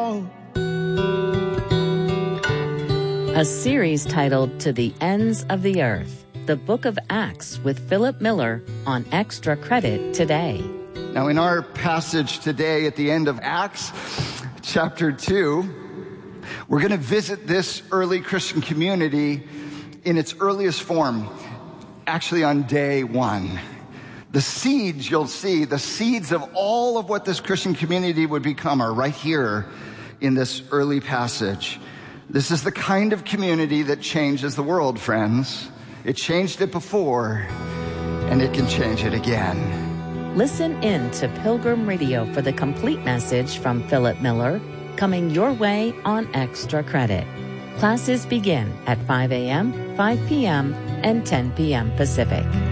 all. A series titled To the Ends of the Earth, the Book of Acts with Philip Miller on Extra Credit today. Now, in our passage today at the end of Acts chapter 2, we're going to visit this early Christian community in its earliest form, actually on day one. The seeds, you'll see, the seeds of all of what this Christian community would become are right here in this early passage. This is the kind of community that changes the world, friends. It changed it before, and it can change it again. Listen in to Pilgrim Radio for the complete message from Philip Miller, coming your way on Extra Credit. Classes begin at 5 a.m., 5 p.m., and 10 p.m. Pacific.